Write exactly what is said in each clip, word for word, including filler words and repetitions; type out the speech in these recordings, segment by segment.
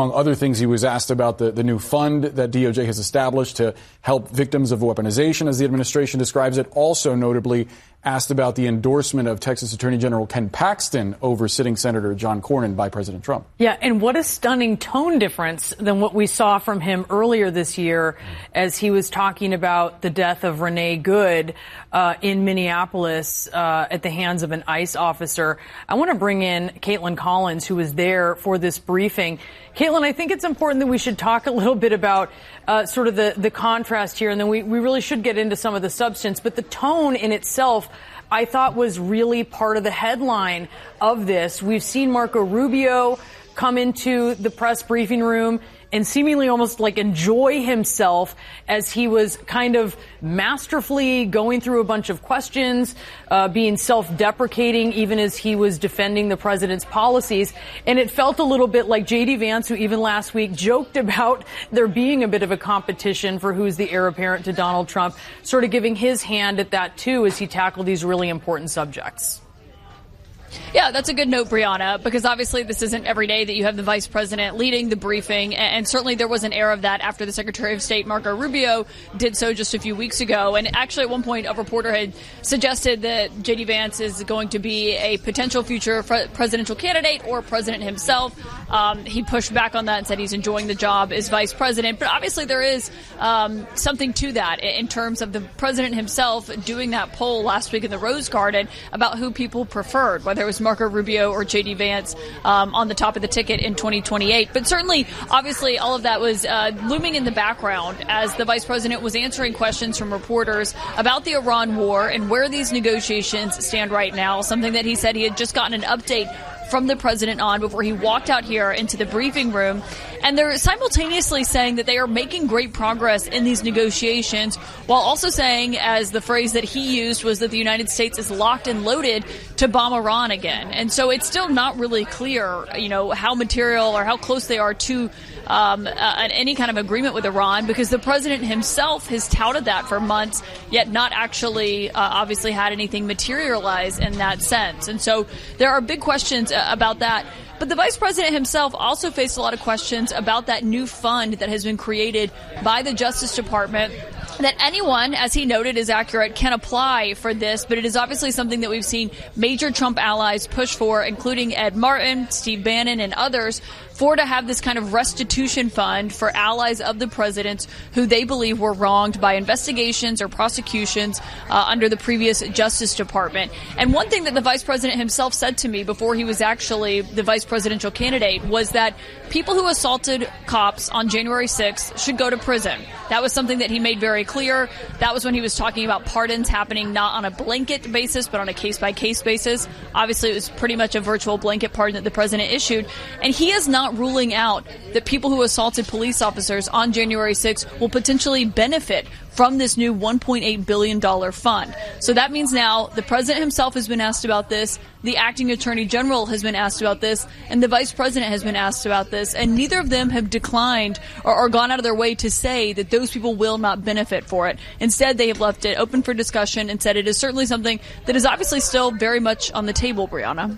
Among other things, he was asked about the, the new fund that D O J has established to help victims of weaponization, as the administration describes it. Also notably asked about the endorsement of Texas Attorney General Ken Paxton over sitting Senator John Cornyn by President Trump. Yeah, and what a stunning tone difference than what we saw from him earlier this year as he was talking about the death of Renee Good uh, in Minneapolis uh, at the hands of an ICE officer. I want to bring in Caitlin Collins, who was there for this briefing. Caitlin, I think it's important that we should talk a little bit about uh, sort of the, the contrast here, and then we, we really should get into some of the substance. But the tone in itself, I thought, was really part of the headline of this. We've seen Marco Rubio come into the press briefing room and seemingly almost like enjoy himself as he was kind of masterfully going through a bunch of questions, uh, being self-deprecating even as he was defending the president's policies. And it felt a little bit like J D Vance, who even last week joked about there being a bit of a competition for who's the heir apparent to Donald Trump, sort of giving his hand at that, too, as he tackled these really important subjects. Yeah, that's a good note, Brianna, because obviously this isn't every day that you have the vice president leading the briefing, and certainly there was an air of that after the Secretary of State, Marco Rubio, did so just a few weeks ago. And actually, at one point, a reporter had suggested that J D Vance is going to be a potential future presidential candidate or president himself. Um, he pushed back on that and said he's enjoying the job as vice president. But obviously there is um, something to that in terms of the president himself doing that poll last week in the Rose Garden about who people preferred, whether it was Marco Rubio or J D Vance um, on the top of the ticket in twenty twenty-eight. But certainly, obviously, all of that was uh, looming in the background as the vice president was answering questions from reporters about the Iran war and where these negotiations stand right now, something that he said he had just gotten an update from the president on before he walked out here into the briefing room. And they're simultaneously saying that they are making great progress in these negotiations, while also saying, as the phrase that he used was, that the United States is locked and loaded to bomb Iran again. And so it's still not really clear, you know, how material or how close they are to um, uh, any kind of agreement with Iran, because the president himself has touted that for months, yet not actually uh, obviously had anything materialize in that sense. And so there are big questions uh, about that. But the vice president himself also faced a lot of questions about that new fund that has been created by the Justice Department, that anyone, as he noted, is accurate, can apply for this. But it is obviously something that we've seen major Trump allies push for, including Ed Martin, Steve Bannon, and others, for to have this kind of restitution fund for allies of the presidents who they believe were wronged by investigations or prosecutions uh, under the previous Justice Department. And one thing that the vice president himself said to me before he was actually the vice presidential candidate was that people who assaulted cops on January sixth should go to prison. That was something that he made very clear. That was when he was talking about pardons happening not on a blanket basis, but on a case-by-case basis. Obviously, it was pretty much a virtual blanket pardon that the president issued. And he is not ruling out that people who assaulted police officers on January sixth will potentially benefit from this new one point eight billion dollars fund. So that means now the president himself has been asked about this, the acting attorney general has been asked about this, and the vice president has been asked about this, and neither of them have declined or, or gone out of their way to say that those people will not benefit for it. Instead, they have left it open for discussion and said it is certainly something that is obviously still very much on the table, Brianna.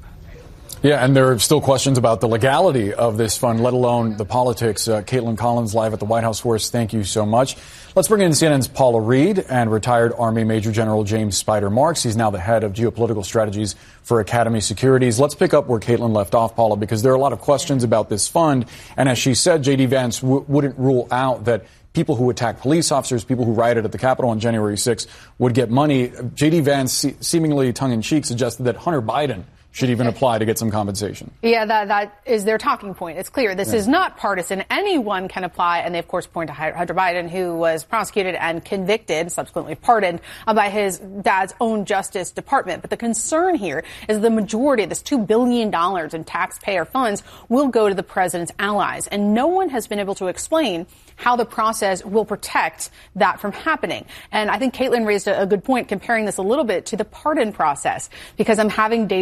Yeah, and there are still questions about the legality of this fund, let alone the politics. Uh, Caitlin Collins, live at the White House for us. Thank you so much. Let's bring in C N N's Paula Reed and retired Army Major General James Spider Marks. He's now the head of geopolitical strategies for Academy Securities. Let's pick up where Caitlin left off, Paula, because there are a lot of questions about this fund. And as she said, J D Vance w- wouldn't rule out that people who attack police officers, people who rioted at the Capitol on January sixth would get money. J D Vance, se- seemingly tongue-in-cheek, suggested that Hunter Biden should even apply to get some compensation. Yeah, that that is their talking point. It's clear this yeah. is not partisan. Anyone can apply, and they, of course, point to Hunter Biden, who was prosecuted and convicted, subsequently pardoned, uh, by his dad's own Justice Department. But the concern here is the majority of this two billion dollars in taxpayer funds will go to the president's allies, and no one has been able to explain how the process will protect that from happening. And I think Caitlin raised a, a good point comparing this a little bit to the pardon process, because I'm having deja vu.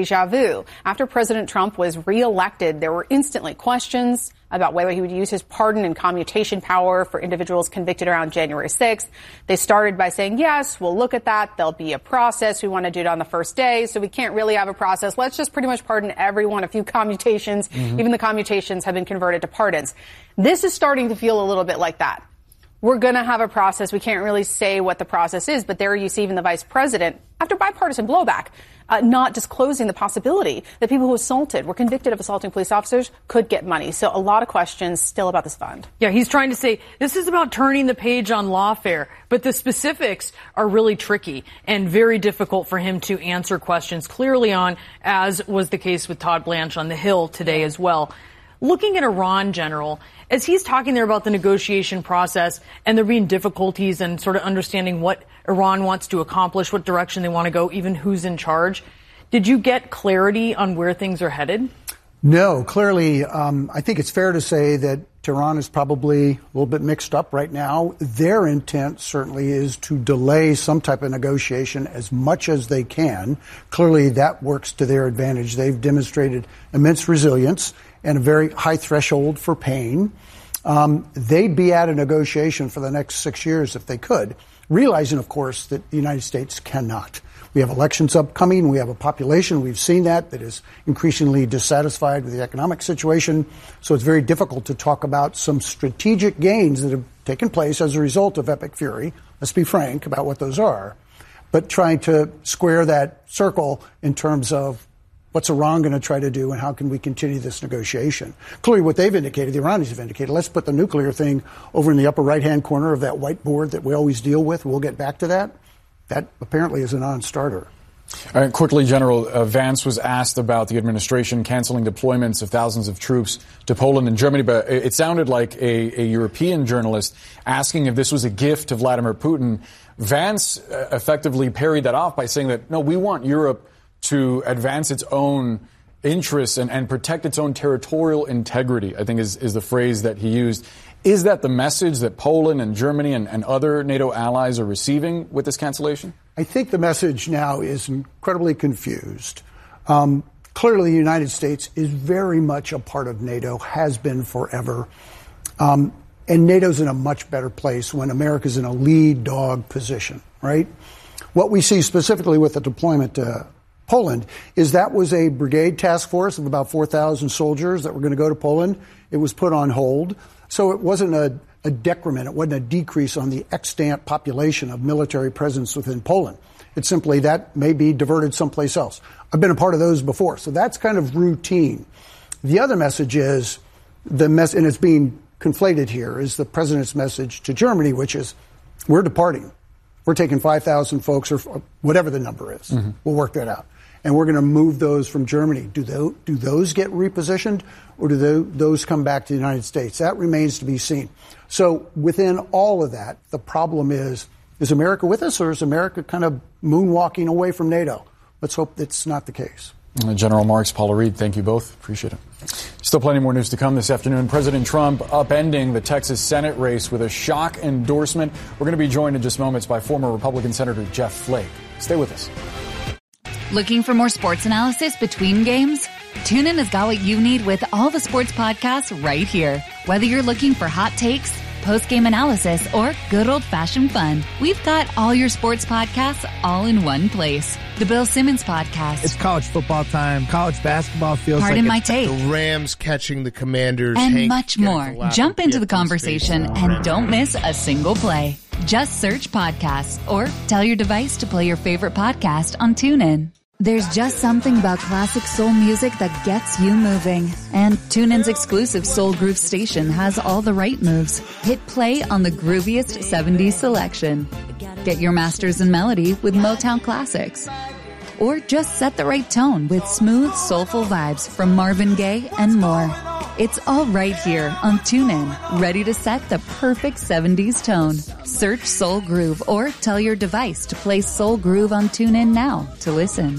coup. After President Trump was reelected, there were instantly questions about whether he would use his pardon and commutation power for individuals convicted around January sixth. They started by saying, yes, we'll look at that. There'll be a process. We want to do it on the first day, so we can't really have a process. Let's just pretty much pardon everyone. A few commutations. Mm-hmm. Even the commutations have been converted to pardons. This is starting to feel a little bit like that. We're going to have a process. We can't really say what the process is, but there you see even the vice president, after bipartisan blowback, uh, not disclosing the possibility that people who assaulted, were convicted of assaulting police officers, could get money. So a lot of questions still about this fund. Yeah, he's trying to say this is about turning the page on lawfare, but the specifics are really tricky and very difficult for him to answer questions clearly on, as was the case with Todd Blanche on the Hill today as well. Looking at Iran, General, as he's talking there about the negotiation process and there being difficulties and sort of understanding what Iran wants to accomplish, what direction they want to go, even who's in charge, did you get clarity on where things are headed? No, clearly, um, I think it's fair to say that Tehran is probably a little bit mixed up right now. Their intent certainly is to delay some type of negotiation as much as they can. Clearly, that works to their advantage. They've demonstrated immense resilience and a very high threshold for pain. Um, they'd be at a negotiation for the next six years if they could, realizing, of course, that the United States cannot. We have elections upcoming. We have a population, we've seen that, that is increasingly dissatisfied with the economic situation. So it's very difficult to talk about some strategic gains that have taken place as a result of Epic Fury. Let's be frank about what those are. But trying to square that circle in terms of what's Iran going to try to do and how can we continue this negotiation? Clearly what they've indicated, the Iranis have indicated, let's put the nuclear thing over in the upper right-hand corner of that whiteboard that we always deal with. We'll get back to that. That apparently is a non-starter. All right, quickly, General, uh, Vance was asked about the administration canceling deployments of thousands of troops to Poland and Germany, but it, it sounded like a, a European journalist asking if this was a gift to Vladimir Putin. Vance uh, effectively parried that off by saying that, no, we want Europe to advance its own interests and, and protect its own territorial integrity, I think is, is the phrase that he used. Is that the message that Poland and Germany and, and other NATO allies are receiving with this cancellation? I think the message now is incredibly confused. Um, clearly, the United States is very much a part of NATO, has been forever. Um, and NATO's in a much better place when America's in a lead dog position, right? What we see specifically with the deployment to Poland is that was a brigade task force of about four thousand soldiers that were going to go to Poland. It was put on hold. So it wasn't a, a decrement. It wasn't a decrease on the extant population of military presence within Poland. It's simply that may be diverted someplace else. I've been a part of those before. So that's kind of routine. The other message is the mess, and it's being conflated here, is the president's message to Germany, which is we're departing. We're taking five thousand folks or whatever the number is. Mm-hmm. We'll work that out. And we're going to move those from Germany. Do those, do those get repositioned, or do those, those come back to the United States? That remains to be seen. So within all of that, the problem is, is America with us, or is America kind of moonwalking away from NATO? Let's hope that's not the case. General Marks, Paula Reed, thank you both. Appreciate it. Still plenty more news to come this afternoon. President Trump upending the Texas Senate race with a shock endorsement. We're going to be joined in just moments by former Republican Senator Jeff Flake. Stay with us. Looking for more sports analysis between games? TuneIn has got what you need with all the sports podcasts right here. Whether you're looking for hot takes, post-game analysis, or good old-fashioned fun, we've got all your sports podcasts all in one place. The Bill Simmons Podcast. It's college football time. College basketball feels Pardon like my it's take. The Rams catching the Commanders. And Hank much more. Jump into the conversation and don't miss a single play. Just search podcasts or tell your device to play your favorite podcast on TuneIn. There's just something about classic soul music that gets you moving. And TuneIn's exclusive Soul Groove station has all the right moves. Hit play on the grooviest seventies selection. Get your masters in melody with Motown Classics. Or just set the right tone with smooth, soulful vibes from Marvin Gaye and more. It's all right here on TuneIn, ready to set the perfect seventies tone. Search Soul Groove or tell your device to play Soul Groove on TuneIn now to listen.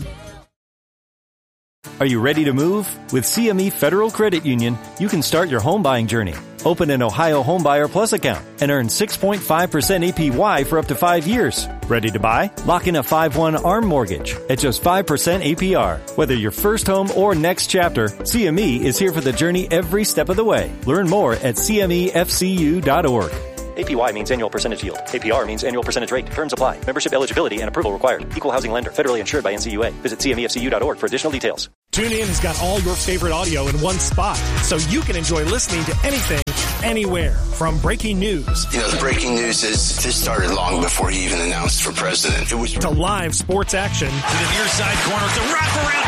Are you ready to move? With C M E Federal Credit Union, you can start your home buying journey. Open an Ohio Homebuyer Plus account and earn six point five percent A P Y for up to five years. Ready to buy? Lock in a five one ARM mortgage at just five percent A P R. Whether your first home or next chapter, C M E is here for the journey every step of the way. Learn more at C M E F C U dot org. A P Y means annual percentage yield. A P R means annual percentage rate. Terms apply. Membership eligibility and approval required. Equal housing lender. Federally insured by N C U A. Visit C M E F C U dot org for additional details. TuneIn has got all your favorite audio in one spot, so you can enjoy listening to anything, anywhere. From breaking news. You know, the breaking news is this started long before he even announced for president. It was to live sports action. To the near side corner, to wraparound.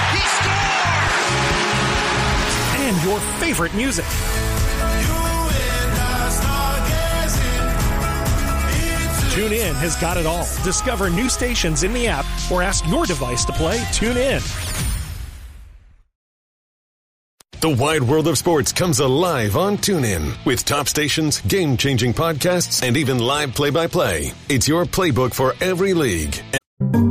He scores! And your favorite music. TuneIn has got it all. Discover new stations in the app or ask your device to play TuneIn. The wide world of sports comes alive on TuneIn with top stations, game-changing podcasts, and even live play-by-play. It's your playbook for every league.